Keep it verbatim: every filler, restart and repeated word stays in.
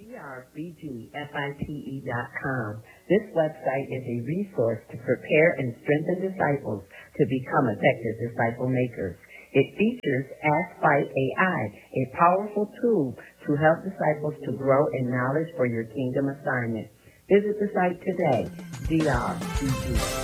D R B G Five dot com. This website is a resource to prepare and strengthen disciples to become effective disciple makers. It features Ask Fight A I, a powerful tool to help disciples to grow in knowledge for your kingdom assignment. Visit the site today, D R B G.